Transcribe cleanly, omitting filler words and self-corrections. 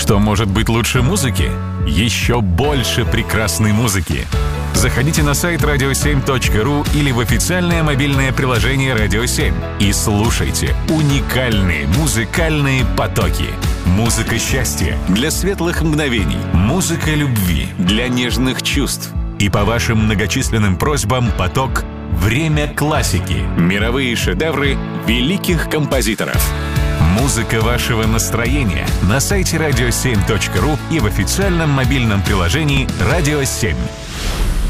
Что может быть лучше музыки? Еще больше прекрасной музыки. Заходите на сайт radio7.ru или в официальное мобильное приложение «Радио 7» и слушайте уникальные музыкальные потоки. Музыка счастья для светлых мгновений, музыка любви для нежных чувств. И по вашим многочисленным просьбам поток «Время классики». Мировые шедевры великих композиторов. Музыка вашего настроения на сайте radio7.ru и в официальном мобильном приложении «Радио 7».